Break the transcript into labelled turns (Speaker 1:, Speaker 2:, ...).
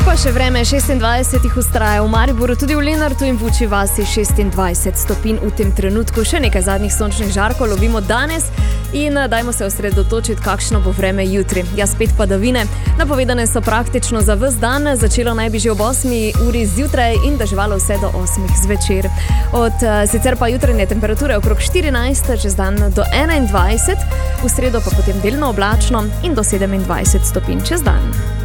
Speaker 1: Pa še vreme 26 ustraja v Mariboru, tudi v Lenartu in Vuči vasi 26 stopinj v tem trenutku. Še nekaj zadnjih sončnih žarkov lovimo danes in dajmo se osredotočiti, kakšno bo vreme jutri. Ja, spet padavine. Napovedane so praktično za ves dan, začelo naj bi že ob 8 uri zjutraj in deževalo vse do 8 zvečer. Sicer pa jutranje temperature okrog 14, čez dan do 21, v sredo pa potem delno oblačno in do 27 stopinj čez dan.